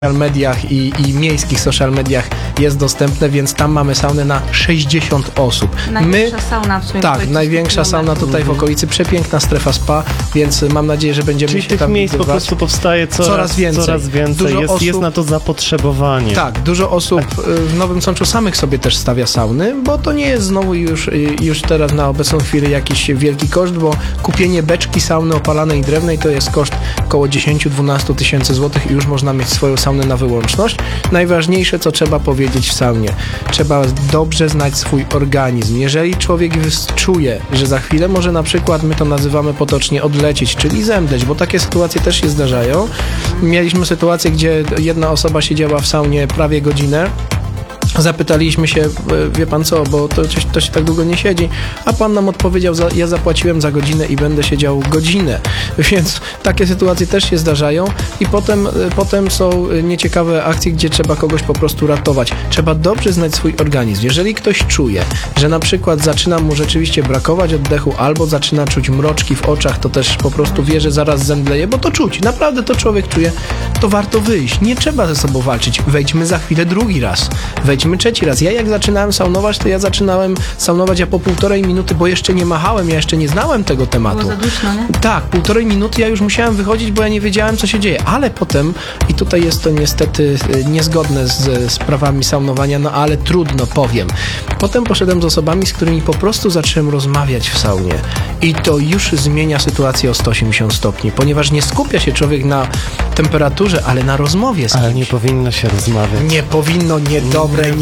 mediach i miejskich social mediach jest dostępne, więc tam mamy saunę na 60 osób. Największa sauna w sumie. Tak, największa sauna tutaj w okolicy, przepiękna strefa spa, więc mam nadzieję, że będziemy Czyli się tych tam miejsc widywać. po prostu powstaje coraz więcej. Dużo osób, jest na to zapotrzebowanie. Tak, dużo osób w Nowym Sączu samych sobie też stawia sauny, bo to nie jest znowu już teraz na obecną chwilę jakiś wielki koszt, bo kupienie beczki sauny opalanej drewnej to jest koszt około 10-12 tysięcy złotych i już można mieć swoją saunę na wyłączność. Najważniejsze, co trzeba powiedzieć w saunie, trzeba dobrze znać swój organizm. Jeżeli człowiek czuje, że za chwilę może na przykład, my to nazywamy potocznie odlecieć, czyli zemdleć, bo takie sytuacje też się zdarzają. Mieliśmy sytuację, gdzie jedna osoba siedziała w saunie prawie godzinę. Zapytaliśmy się, wie pan co, bo to się tak długo nie siedzi, a pan nam odpowiedział, ja zapłaciłem za godzinę i będę siedział godzinę, więc takie sytuacje też się zdarzają i potem są nieciekawe akcje, gdzie trzeba kogoś po prostu ratować. Trzeba dobrze znać swój organizm. Jeżeli ktoś czuje, że na przykład zaczyna mu rzeczywiście brakować oddechu albo zaczyna czuć mroczki w oczach, to też po prostu wie, że zaraz zemdleje, bo to czuć, naprawdę to człowiek czuje, to warto wyjść. Nie trzeba ze sobą walczyć. Wejdźmy za chwilę drugi raz. Wejdźmy trzeci raz. Ja jak zaczynałem saunować, to ja zaczynałem saunować po 1,5 minuty, bo jeszcze nie machałem, ja jeszcze nie znałem tego tematu. Było za duszno, nie? Tak, 1,5 minuty ja już musiałem wychodzić, bo ja nie wiedziałem, co się dzieje. Ale potem, i tutaj jest to niestety niezgodne z prawami saunowania, no ale trudno, powiem. Potem poszedłem z osobami, z którymi po prostu zacząłem rozmawiać w saunie. I to już zmienia sytuację o 180 stopni, ponieważ nie skupia się człowiek na temperaturze, ale na rozmowie z kimś. Ale nie powinno się rozmawiać. Nie powinno, niedobre.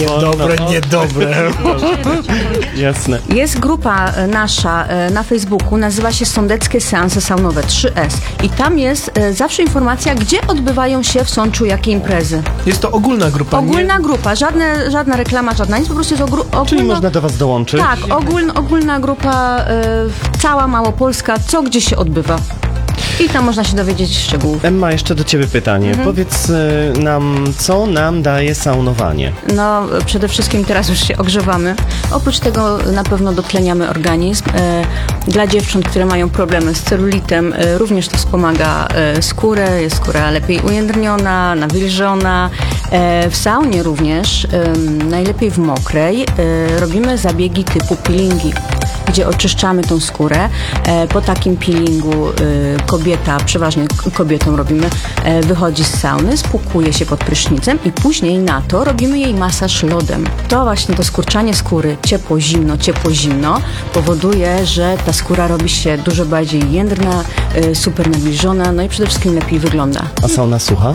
Jasne. Jest grupa nasza na Facebooku, nazywa się Sądeckie Seanse Saunowe 3S i tam jest zawsze informacja, gdzie odbywają się w Sączu jakie imprezy. Jest to ogólna grupa. Ogólna grupa, żadna reklama, żadna nic, po prostu jest ogólna. Czyli można do was dołączyć? Tak, ogólna grupa, cała Małopolska, co gdzie się odbywa. I tam można się dowiedzieć szczegółów. Emma, jeszcze do ciebie pytanie. Powiedz nam, co nam daje saunowanie? No, przede wszystkim teraz już się ogrzewamy. Oprócz tego na pewno dotleniamy organizm. Dla dziewcząt, które mają problemy z celulitem, również to wspomaga skórę. Jest skóra lepiej ujędrniona, nawilżona. W saunie również, najlepiej w mokrej, robimy zabiegi typu peelingi, gdzie oczyszczamy tą skórę. Po takim peelingu kobieta, przeważnie kobietom robimy, wychodzi z sauny, spłukuje się pod prysznicem i później na to robimy jej masaż lodem. To właśnie to skurczanie skóry ciepło-zimno powoduje, że ta skóra robi się dużo bardziej jędrna, super nawilżona, no i przede wszystkim lepiej wygląda. A sauna sucha?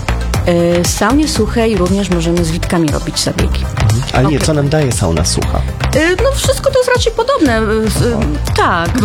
W saunie suchej również możemy z witkami robić zabiegi. Ale nie, co nam daje sauna sucha? No wszystko to jest raczej podobne. Tak.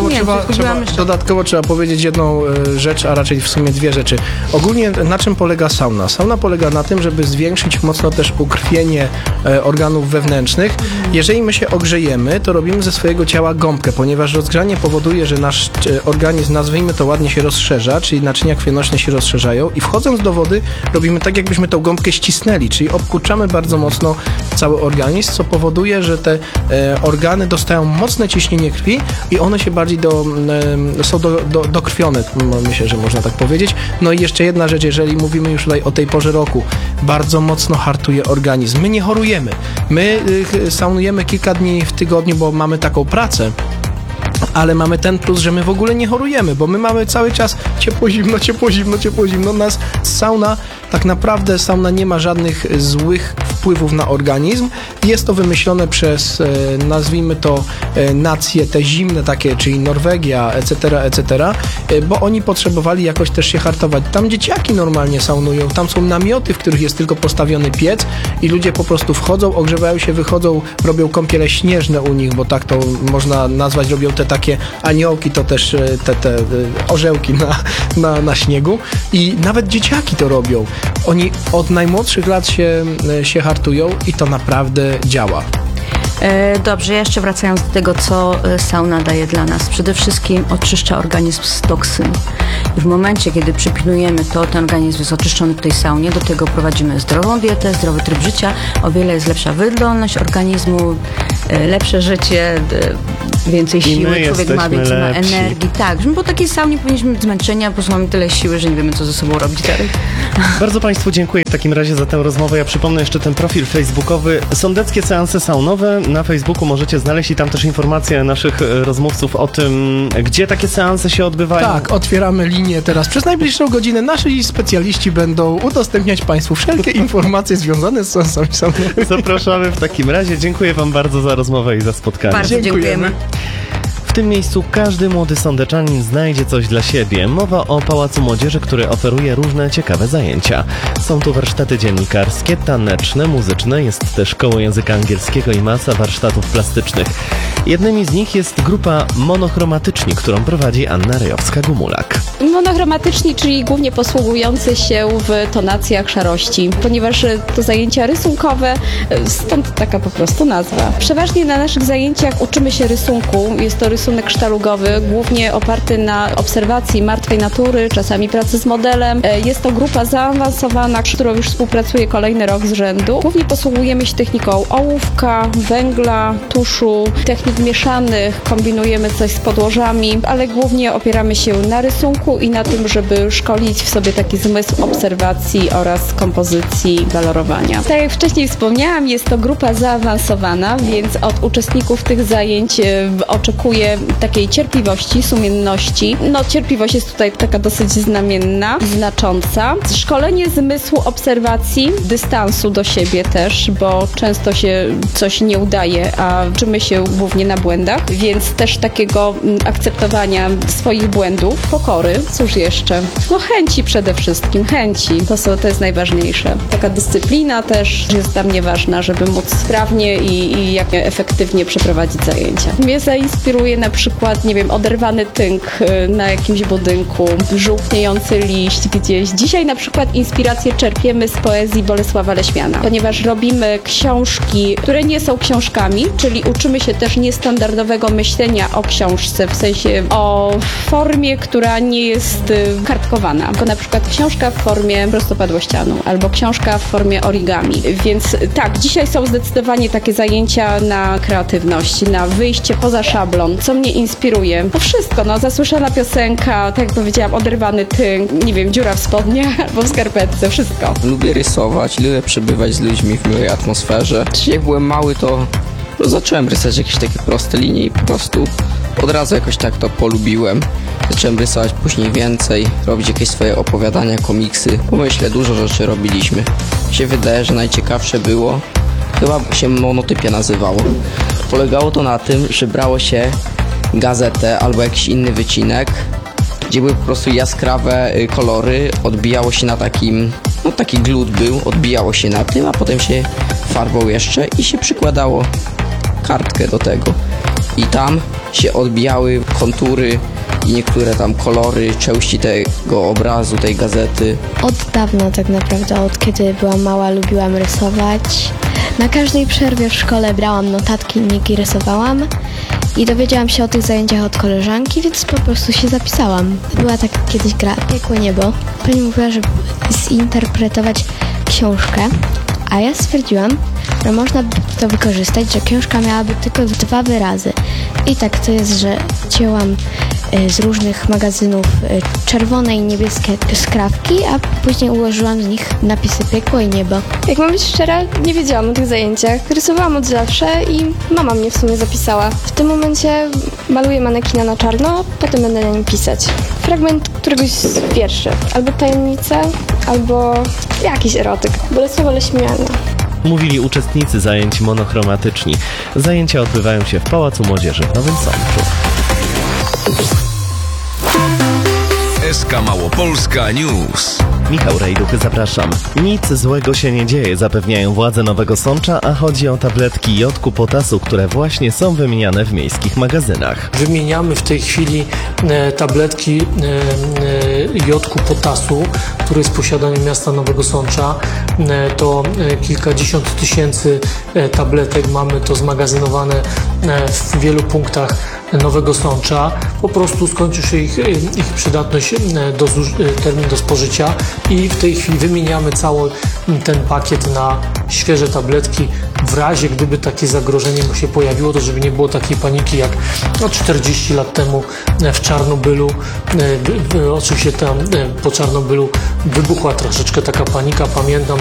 Dodatkowo trzeba powiedzieć jedną rzecz, a raczej w sumie dwie rzeczy. Ogólnie na czym polega sauna? Sauna polega na tym, żeby zwiększyć mocno też ukrwienie organów wewnętrznych. Jeżeli my się ogrzejemy, to robimy ze swojego ciała gąbkę, ponieważ rozgrzanie powoduje, że nasz organizm, nazwijmy to ładnie, się rozszerza, czyli naczynia krwionośne się rozszerzają i wchodząc do wody robimy tak, jakbyśmy tą gąbkę ścisnęli, czyli obkurczamy bardzo mocno cały organizm, co powoduje, że te organy dostają mocne ciśnienie krwi i one się bardziej są dokrwione, myślę, że można tak powiedzieć. No i jeszcze jedna rzecz, jeżeli mówimy już tutaj o tej porze roku, bardzo mocno hartuje organizm. My nie chorujemy. My saunujemy kilka dni w tygodniu, bo mamy taką pracę, ale mamy ten plus, że my w ogóle nie chorujemy, bo my mamy cały czas ciepło, zimno. Nas sauna, tak naprawdę sauna nie ma żadnych złych wpływów na organizm. Jest to wymyślone przez, nazwijmy to, nacje te zimne takie, czyli Norwegia, etc., bo oni potrzebowali jakoś też się hartować. Tam dzieciaki normalnie saunują, tam są namioty, w których jest tylko postawiony piec i ludzie po prostu wchodzą, ogrzewają się, wychodzą, robią kąpiele śnieżne u nich, bo tak to można nazwać, robią te takie aniołki, to też te orzełki na śniegu i nawet dzieciaki to robią. Oni od najmłodszych lat się hartują i to naprawdę działa. Dobrze, jeszcze wracając do tego, co sauna daje dla nas. Przede wszystkim oczyszcza organizm z toksyn. I w momencie, kiedy przypilnujemy to, ten organizm jest oczyszczony w tej saunie, do tego prowadzimy zdrową dietę, zdrowy tryb życia, o wiele jest lepsza wydolność organizmu, lepsze życie, więcej I my siły, człowiek ma jesteśmy więcej ma lepsi. energii. Tak, bo po takiej saunie powinniśmy być zmęczeni, a po prostu mamy tyle siły, że nie wiemy, co ze sobą robić dalej. Bardzo Państwu dziękuję w takim razie za tę rozmowę. Ja przypomnę jeszcze ten profil facebookowy Sądeckie Seanse Saunowe. Na Facebooku możecie znaleźć i tam też informacje naszych rozmówców o tym, gdzie takie seanse się odbywają. Tak, otwieramy linię teraz. Przez najbliższą godzinę nasi specjaliści będą udostępniać Państwu wszelkie informacje związane z seansami saunowymi. Zapraszamy w takim razie. Dziękuję Wam bardzo za rozmowę i za spotkanie. Bardzo dziękujemy. W tym miejscu każdy młody sądeczanin znajdzie coś dla siebie. Mowa o Pałacu Młodzieży, który oferuje różne ciekawe zajęcia. Są tu warsztaty dziennikarskie, taneczne, muzyczne, jest też koło języka angielskiego i masa warsztatów plastycznych. Jednymi z nich jest grupa Monochromatyczni, którą prowadzi Anna Rejowska-Gumulak. Monochromatyczni, czyli głównie posługujący się w tonacjach szarości, ponieważ to zajęcia rysunkowe, stąd taka po prostu nazwa. Przeważnie na naszych zajęciach uczymy się rysunku. Jest to rysunek sztalugowy, głównie oparty na obserwacji martwej natury, czasami pracy z modelem. Jest to grupa zaawansowana, z którą już współpracuję kolejny rok z rzędu. Głównie posługujemy się techniką ołówka, węgla, tuszu, technik mieszanych, kombinujemy coś z podłożami, ale głównie opieramy się na rysunku i na tym, żeby szkolić w sobie taki zmysł obserwacji oraz kompozycji, kolorowania. Tak jak wcześniej wspomniałam, jest to grupa zaawansowana, więc od uczestników tych zajęć oczekuję takiej cierpliwości, sumienności. No, cierpliwość jest tutaj taka dosyć znamienna, znacząca. Szkolenie zmysłu obserwacji, dystansu do siebie też, bo często się coś nie udaje, a uczymy się głównie na błędach, więc też takiego akceptowania swoich błędów, pokory, cóż jeszcze? No chęci przede wszystkim, chęci. To jest najważniejsze. Taka dyscyplina też jest dla mnie ważna, żeby móc sprawnie i jak efektywnie przeprowadzić zajęcia. Mnie zainspiruje na przykład, nie wiem, oderwany tynk na jakimś budynku, żółkniejący liść gdzieś. Dzisiaj na przykład inspirację czerpiemy z poezji Bolesława Leśmiana, ponieważ robimy książki, które nie są książkami, czyli uczymy się też niestandardowego myślenia o książce, w sensie o formie, która nie jest kartkowana, tylko na przykład książka w formie prostopadłościanu albo książka w formie origami. Więc tak, dzisiaj są zdecydowanie takie zajęcia na kreatywność, na wyjście poza szablon. Co mnie inspiruje? To wszystko, no, zasłyszana piosenka, tak jak powiedziałam, oderwany tynk, nie wiem, dziura w spodniach albo w skarpetce, wszystko. Lubię rysować, lubię przebywać z ludźmi w miłej atmosferze. Jak byłem mały, to zacząłem rysować jakieś takie proste linie i po prostu od razu jakoś tak to polubiłem. Zacząłem rysować później więcej, robić jakieś swoje opowiadania, komiksy. Pomyślę, dużo rzeczy robiliśmy. Mi się wydaje, że najciekawsze było, chyba się Monotypia nazywało. Polegało to na tym, że brało się gazetę albo jakiś inny wycinek, gdzie były po prostu jaskrawe kolory, odbijało się na takim, no taki glut był, odbijało się na tym, a potem się farbą jeszcze i się przykładało kartkę do tego. I tam się odbijały kontury i niektóre tam kolory, części tego obrazu, tej gazety. Od dawna tak naprawdę, od kiedy byłam mała, lubiłam rysować. Na każdej przerwie w szkole brałam notatki i rysowałam. I dowiedziałam się o tych zajęciach od koleżanki, więc po prostu się zapisałam. Była taka kiedyś gra Piekłe Niebo. Pani mówiła, żeby zinterpretować książkę, a ja stwierdziłam, że można by to wykorzystać, że książka miałaby tylko 2 wyrazy. I tak to jest, że cięłam z różnych magazynów czerwone i niebieskie skrawki, a później ułożyłam z nich napisy Piekło i Niebo. Jak mam być szczera, nie wiedziałam o tych zajęciach. Rysowałam od zawsze i mama mnie w sumie zapisała. W tym momencie maluję manekina na czarno, potem będę na nim pisać. Fragment któregoś z wierszy. Albo tajemnica, albo jakiś erotyk. Bolesława Leśmiana. Mówili uczestnicy zajęć monochromatyczni. Zajęcia odbywają się w Pałacu Młodzieży w Nowym Sączu. SK Małopolska News. Michał Rejduch, zapraszam. Nic złego się nie dzieje, zapewniają władze Nowego Sącza, a chodzi o tabletki jodku potasu, które właśnie są wymieniane w miejskich magazynach. Wymieniamy w tej chwili tabletki jodku potasu, który jest w posiadaniu miasta Nowego Sącza. To kilkadziesiąt tysięcy tabletek. Mamy to zmagazynowane w wielu punktach Nowego Sącza. Po prostu skończy się ich przydatność, termin do spożycia i w tej chwili wymieniamy cały ten pakiet na świeże tabletki w razie, gdyby takie zagrożenie się pojawiło, to żeby nie było takiej paniki jak 40 lat temu w Czarnobylu. Oczywiście tam po Czarnobylu wybuchła troszeczkę taka panika. Pamiętam